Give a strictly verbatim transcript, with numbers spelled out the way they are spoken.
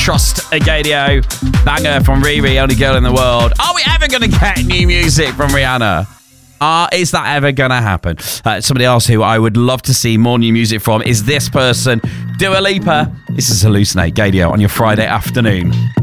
Trust a Gadio. Banger from Riri, Only Girl in the World. Are we ever going to get new music from Rihanna? Uh, is that ever going to happen? Uh, somebody else who I would love to see more new music from is this person, Dua Lipa. This is Hallucinate, Gadio, on your Friday afternoon.